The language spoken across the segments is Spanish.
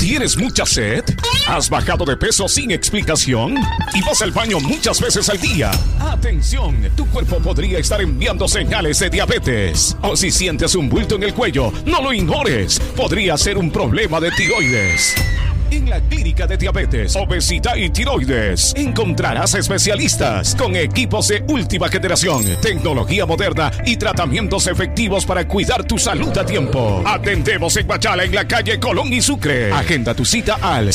¿Tienes mucha sed? ¿Has bajado de peso sin explicación? ¿Y vas al baño muchas veces al día? ¡Atención! Tu cuerpo podría estar enviando señales de diabetes. O si sientes un bulto en el cuello, no lo ignores. Podría ser un problema de tiroides. En la Clínica de Diabetes, Obesidad y Tiroides encontrarás especialistas con equipos de última generación, tecnología moderna y tratamientos efectivos para cuidar tu salud a tiempo. Atendemos en Machala, en la calle Colón y Sucre. Agenda tu cita al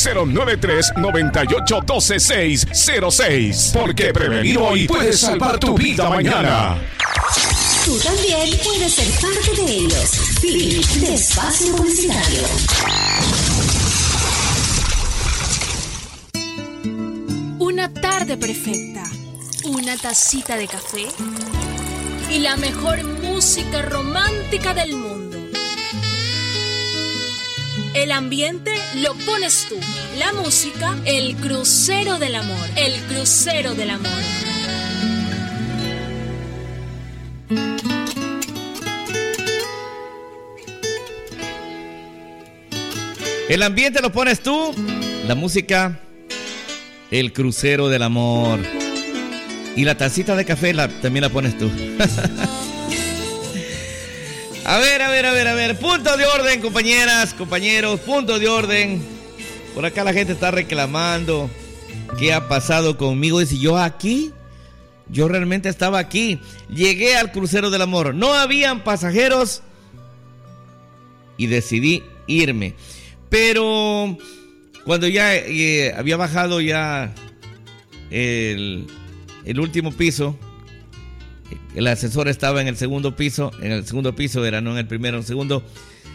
093-9812-606. Porque prevenir hoy puede salvar tu vida mañana. Tú también puedes ser parte de ellos. Philip de Espacio Publicitario. Una tarde perfecta, una tacita de café y la mejor música romántica del mundo. El ambiente lo pones tú, la música, el crucero del amor, el crucero del amor. El ambiente lo pones tú, la música, el crucero del amor. Y la tacita de café también la pones tú. A ver. Punto de orden, compañeras, compañeros. Punto de orden. Por acá la gente está reclamando. ¿Qué ha pasado conmigo? Dice, yo realmente estaba aquí. Llegué al crucero del amor. No habían pasajeros. Y decidí irme. Pero cuando ya había bajado ya el último piso, el ascensor estaba en el segundo piso era, no en el primero, en el segundo,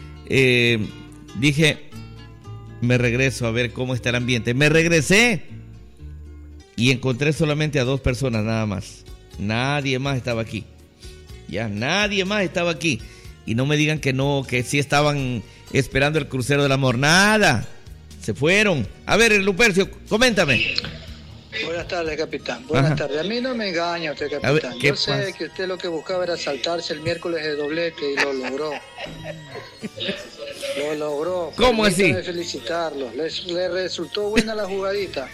dije, me regreso a ver cómo está el ambiente. Me regresé y encontré solamente a 2 personas nada más. Nadie más estaba aquí. Ya, nadie más estaba aquí. Y no me digan que no, que sí estaban esperando el crucero del amor. Nada. Se fueron. A ver, Lupercio, coméntame. Buenas tardes, capitán. Buenas tardes. A mí no me engaña usted, capitán. Ver, yo sé que usted lo que buscaba era saltarse el miércoles de doblete y lo logró. Lo logró. ¿Cómo así? Felicitarlos. Le resultó buena la jugadita.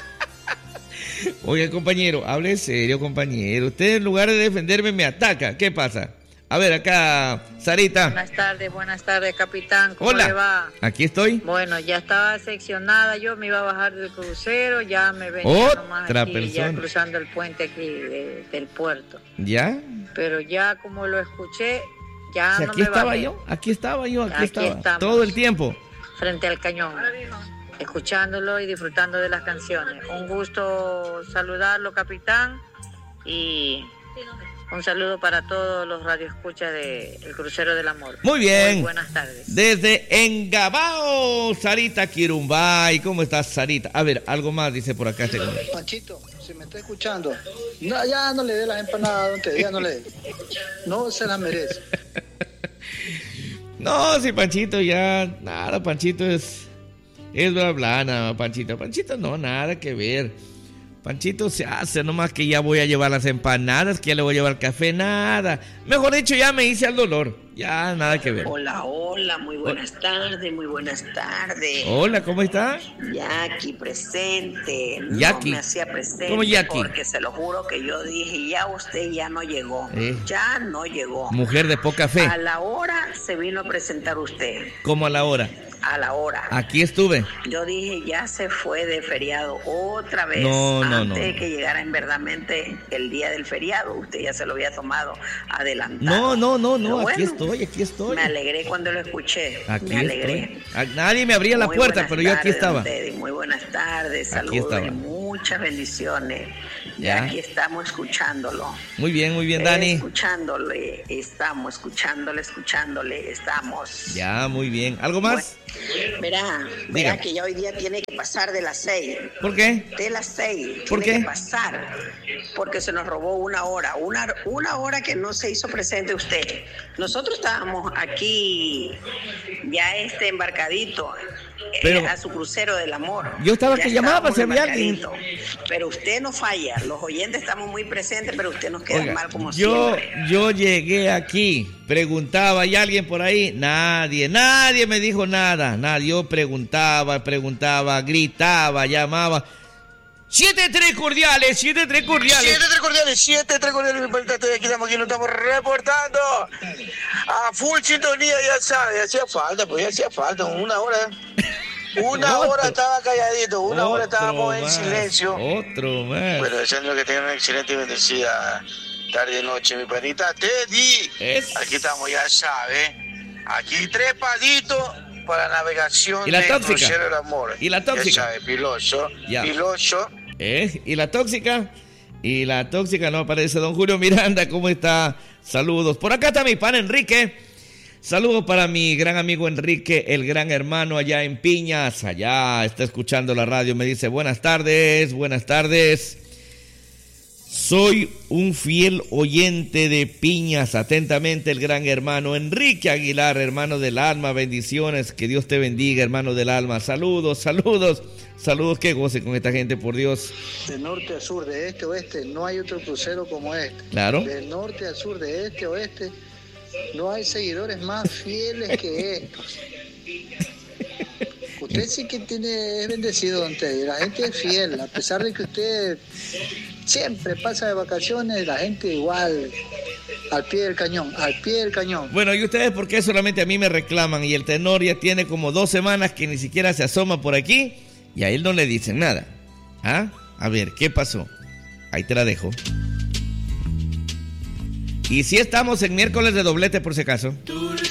Oye, compañero, hable serio, compañero. Usted en lugar de defenderme me ataca. ¿Qué pasa? A ver, acá, Sarita. Buenas tardes, capitán. ¿Cómo Hola. le va? Aquí estoy. Bueno, ya estaba seccionada. Yo me iba a bajar del crucero, ya me venía nomás Otra aquí, persona. ya cruzando el puente aquí del puerto. ¿Ya? Pero ya como lo escuché, ya Si no aquí me estaba bajé. yo, aquí estaba. Estamos. Todo el tiempo. Frente al cañón, escuchándolo y disfrutando de las canciones. Un gusto saludarlo, capitán, y un saludo para todos los radioescuchas de El Crucero del Amor. Muy bien. Muy buenas tardes. Desde Engabao, Sarita Quirumbay. ¿Cómo estás, Sarita? A ver, algo más dice por acá. Panchito, si me está escuchando, no, ya no le dé las empanadas, don Teddy, ya no le dé. No se las merece. No, si Panchito ya... Nada, Panchito es bla bla, nada, Panchito. Panchito no, nada que ver. Panchito se hace, nomás que ya voy a llevar las empanadas, que ya le voy a llevar café, nada. Mejor dicho, ya me hice al dolor. Ya, nada que ver. Hola, muy buenas tardes, Hola, ¿cómo está? Jackie presente. Jackie. No me hacía presente. ¿Cómo Jackie? Porque se lo juro que yo dije, ya usted ya no llegó. Ya no llegó. Mujer de poca fe. A la hora se vino a presentar usted. ¿Cómo a la hora? A la hora. Aquí estuve. Yo dije, ya se fue de feriado otra vez. No. Antes de que llegara en verdadmente el día del feriado. Usted ya se lo había tomado adelantado. No. Pero Aquí bueno, estoy. Me alegré cuando lo escuché. Aquí me alegré. estoy. Nadie me abría la puerta, pero yo aquí estaba. Muy buenas tardes, Aquí saludos estaba. y muchas bendiciones. Ya. Aquí estamos escuchándolo. Muy bien, Dani. Escuchándole, estamos. Ya, muy bien. ¿Algo más? Verá que ya hoy día tiene que pasar de las 6. ¿Por qué? De las 6. ¿Por tiene qué? que pasar. Porque se nos robó una hora. Una hora que no se hizo presente usted. Nosotros estábamos aquí ya embarcadito. Pero- A su crucero del amor. Yo estaba Ya que llamaba, estábamos si había alguien. embarcadito. Pero usted no falla. Los oyentes estamos muy presentes, pero usted nos queda Oiga, mal como siempre. yo llegué aquí Preguntaba, ¿hay alguien por ahí? Nadie me dijo nada. Nadie. Yo preguntaba, gritaba, llamaba. 7-3 cordiales, 7-3 cordiales. 7-3 cordiales, mi palita, estoy aquí, nos estamos reportando. A full sintonía, ya sabes, hacía falta, una hora. Una hora estaba calladito, una hora estábamos en silencio. Otro más. Bueno, deseando que tengan una excelente y bendecida tarde y noche, mi panita Teddy. Aquí estamos, ya sabes. Aquí trepadito para navegación. ¿Y la de tóxica? Crucero del Amor. ¿Y la tóxica? Ya sabes, piloso. ¿Y la tóxica? Y la tóxica no aparece. Don Julio Miranda, ¿cómo está? Saludos. Por acá está mi pan Enrique. Saludos para mi gran amigo Enrique, el gran hermano allá en Piñas. Allá está escuchando la radio. Me dice, buenas tardes. Soy un fiel oyente de Piñas. Atentamente, el gran hermano Enrique Aguilar, hermano del alma. Bendiciones. Que Dios te bendiga, hermano del alma. Saludos. Que goce con esta gente, por Dios. De norte a sur, de este a oeste, no hay otro crucero como este. Claro. De norte a sur, de este a oeste, no hay seguidores más fieles que estos. Usted sí que es bendecido, don Teddy. La gente es fiel, a pesar de que usted siempre pasa de vacaciones, la gente igual, al pie del cañón. Bueno, ¿y ustedes por qué solamente a mí me reclaman? Y el tenor ya tiene como 2 semanas que ni siquiera se asoma por aquí y a él no le dicen nada. ¿Ah? A ver, ¿qué pasó? Ahí te la dejo. Y si estamos en miércoles de doblete, por si acaso.